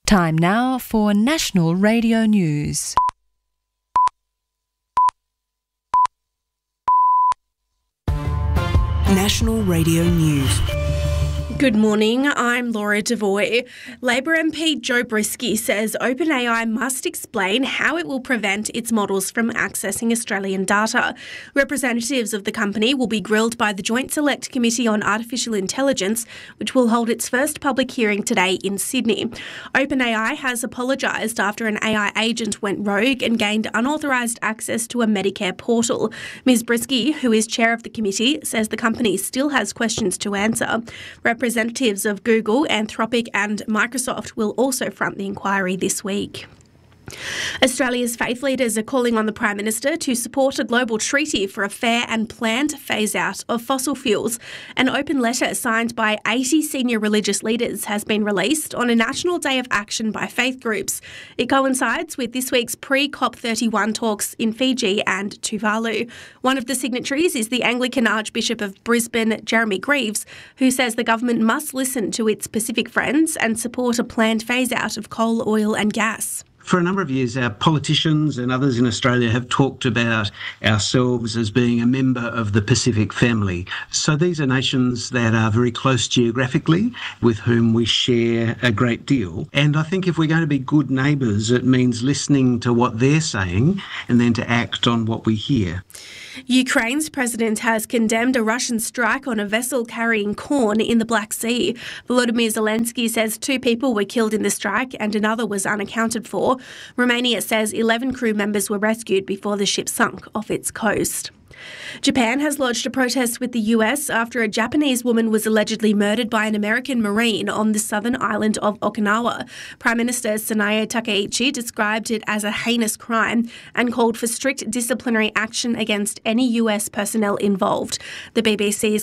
Time now for National Radio News. National Radio News. Good morning, I'm Laura Devoy. Labor MP Joe Brisky says OpenAI must explain how it will prevent its models from accessing Australian data. Representatives of the company will be grilled by the Joint Select Committee on Artificial Intelligence, which will hold its first public hearing today in Sydney. OpenAI has apologised after an AI agent went rogue and gained unauthorised access to a Medicare portal. Ms Brisky, who is chair of the committee, says the company still has questions to answer. Representatives of Google, Anthropic and Microsoft will also front the inquiry this week. Australia's faith leaders are calling on the Prime Minister to support a global treaty for a fair and planned phase-out of fossil fuels. An open letter signed by 80 senior religious leaders has been released on a National Day of Action by faith groups. It coincides with this week's pre-COP31 talks in Fiji and Tuvalu. One of the signatories is the Anglican Archbishop of Brisbane, Jeremy Greaves, who says the government must listen to its Pacific friends and support a planned phase-out of coal, oil and gas. For a number of years, our politicians and others in Australia have talked about ourselves as being a member of the Pacific family. So these are nations that are very close geographically, with whom we share a great deal. And I think if we're going to be good neighbours, it means listening to what they're saying and then to act on what we hear. Ukraine's president has condemned a Russian strike on a vessel carrying corn in the Black Sea. Volodymyr Zelensky says 2 people were killed in the strike and another was unaccounted for. Romania says 11 crew members were rescued before the ship sunk off its coast. Japan has lodged a protest with the US after a Japanese woman was allegedly murdered by an American Marine on the southern island of Okinawa. Prime Minister Sanae Takaichi described it as a heinous crime and called for strict disciplinary action against any US personnel involved. The BBC's